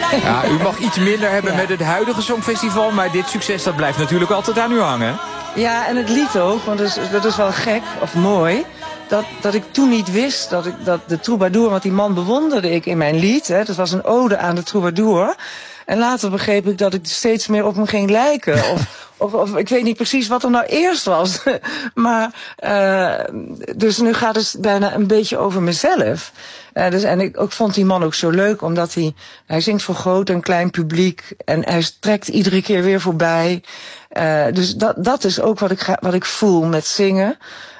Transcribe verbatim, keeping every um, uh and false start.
Ja, u mag iets minder hebben Ja. met het huidige Songfestival, maar dit succes dat blijft natuurlijk altijd aan u hangen. Ja, en het lied ook, want dat is, dat is wel gek, of mooi. Dat, dat ik toen niet wist dat, ik, dat de troubadour, want die man bewonderde ik in mijn lied. Hè, dat was een ode aan de troubadour. En later begreep ik dat ik steeds meer op hem ging lijken. Of, of, of ik weet niet precies wat er nou eerst was. Maar, uh, dus nu gaat het bijna een beetje over mezelf. Uh, dus, en ik ook vond die man ook zo leuk, omdat hij, hij zingt voor groot en klein publiek. En hij trekt iedere keer weer voorbij. Uh, dus dat, dat is ook wat ik, ga, wat ik voel met zingen.